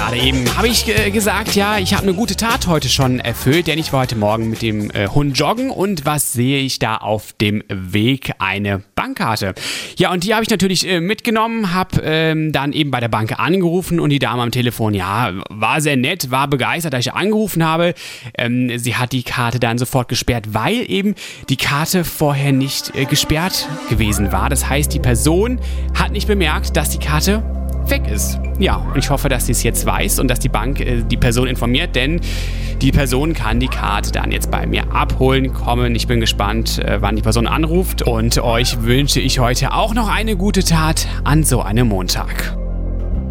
Gerade eben habe ich gesagt, ja, ich habe eine gute Tat heute schon erfüllt, denn ich war heute Morgen mit dem Hund joggen und was sehe ich da auf dem Weg? Eine Bankkarte. Ja, und die habe ich natürlich mitgenommen, habe dann eben bei der Bank angerufen und die Dame am Telefon, ja, war sehr nett, war begeistert, dass ich angerufen habe. Sie hat die Karte dann sofort gesperrt, weil eben die Karte vorher nicht gesperrt gewesen war. Das heißt, die Person hat nicht bemerkt, dass die Karte weg ist. Ja, und ich hoffe, dass sie es jetzt weiß und dass die Bank die Person informiert, denn die Person kann die Karte dann jetzt bei mir abholen kommen. Ich bin gespannt, wann die Person anruft und euch wünsche ich heute auch noch eine gute Tat an so einem Montag.